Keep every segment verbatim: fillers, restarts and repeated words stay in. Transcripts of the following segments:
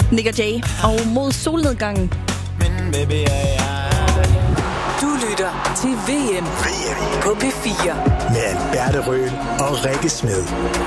Nick og Jay og Mod solnedgangen. Du lytter til V M på P fire. Med Alberte Røhl og Rikke Smed.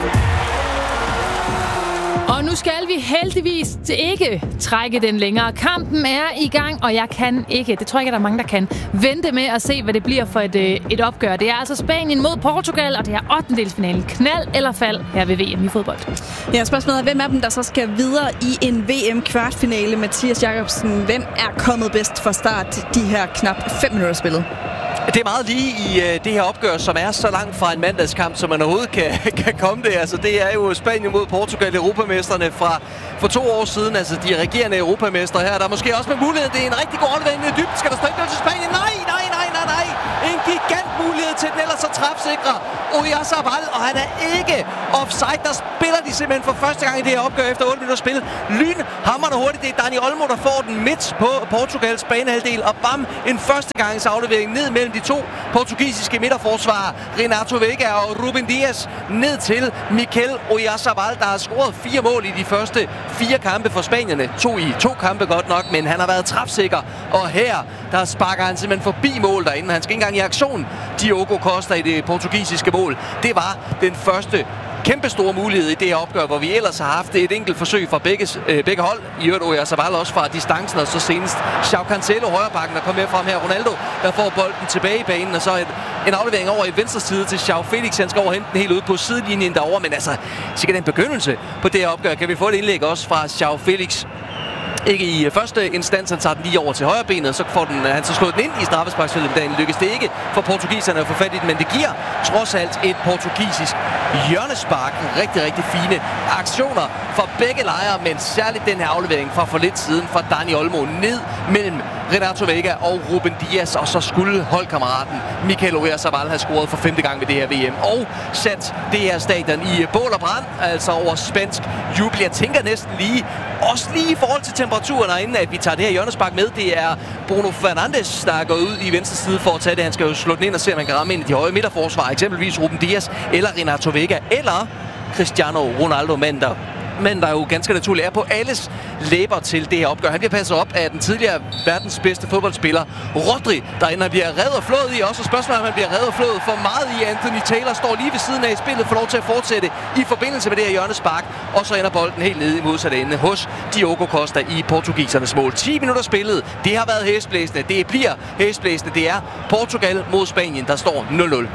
Og nu skal vi heldigvis ikke trække den længere. Kampen er i gang, og jeg kan ikke, det tror jeg ikke, der er mange, der kan, vente med at se, hvad det bliver for et, et opgør. Det er altså Spanien mod Portugal, og det er ottendedelsfinalen. Knald eller fald her ved V M i fodbold. Ja, spørgsmålet er, hvem af dem, der så skal videre i en V M-kvartfinale? Mathias Jacobsen, hvem er kommet bedst fra start de her knap fem minutter spillet? Det er meget lige i uh, det her opgør, som er så langt fra en mandagskamp, som man overhovedet kan, kan komme det. Altså, det er jo Spanien mod Portugal, europamesterne fra for to år siden. Altså, de regerende europamestre her. Der er måske også med mulighed. Det er en rigtig god aflevering i dybden. Skal der stå ikke til Spanien? Nej, nej, nej, nej, nej. En gigant mulighed til den ellers så træfsikre Oyarzabal, og han er ikke offside. Der spiller de simpelthen for første gang i det her opgør efter otte minutter spil. Lyn, hammerne hurtigt. Det er Dani Olmo, der får den midt på Portugals banehalvdel, og bam, en førstegangs aflevering ned mellem de to portugisiske midterforsvarer, Renato Veiga og Ruben Dias, ned til Mikel Oyarzabal, der har scoret fire mål i de første fire kampe for spanierne. To i to kampe godt nok, men han har været træfsikker, og her, der sparker han simpelthen forbi mål derinde. Han skal ikke engang i aktion. Diogo Costa i det portugisiske mål. Det var den første kæmpe store mulighed i det her opgør, hvor vi ellers har haft et enkelt forsøg fra begge, øh, begge hold. I øvrigt Oyarzabal også fra distancen, og så senest João Cancelo, højrebacken, der kom med frem her. Ronaldo, der får bolden tilbage i banen, og så et, en aflevering over i venstre side til João Felix. Han skal overhente den helt ude på sidelinjen derovre, men altså, sikkert en begyndelse på det her opgør. Kan vi få et indlæg også fra João Felix? Ikke i første instans, han tager den lige over til højre benet, så får den, han så slået den ind i straffesparksfeltet, men lykkes det ikke for portugiserne at få fat i den, men det giver trods alt et portugisisk hjørnespark. Rigtig, rigtig fine aktioner fra begge lejre, men særligt den her aflevering fra for lidt siden fra Dani Olmo ned mellem Renato Veiga og Ruben Dias, og så skulle holdkammeraten Mikel Oyarzabal have scoret for femte gang ved det her V M, og sat det her stadion i bål og brand, altså over spansk jubel. Jeg tænker næsten lige, også lige i forhold til temperaturen herinde, at vi tager det her hjørnespark med. Det er Bruno Fernandes, der er gået ud i venstre side for at tage det. Han skal jo slå den ind og se, om man kan ramme ind i de høje midterforsvar, eksempelvis Ruben Dias eller Renato Veiga, eller Cristiano Ronaldo, men der men der jo ganske naturligt er på alles læber til det her opgør. Han bliver passet op af den tidligere verdens bedste fodboldspiller, Rodri, der ender bliver reddet og flået i. Også spørgsmålet, om han bliver reddet og flået for meget i. Anthony Taylor står lige ved siden af i spillet, får lov til at fortsætte i forbindelse med det her hjørnespark, og så ender bolden helt nede i modsatte ende hos Diogo Costa i portugisernes mål. ti minutter spillet. Det har været hæsblæsende. Det bliver hæsblæsende. Det er Portugal mod Spanien, der står nul nul.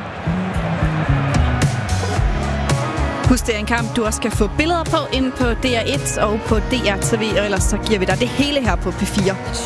Husk, det er en kamp, du også kan få billeder på inde på D R et og på D R T V, og ellers så giver vi dig det hele her på P fire.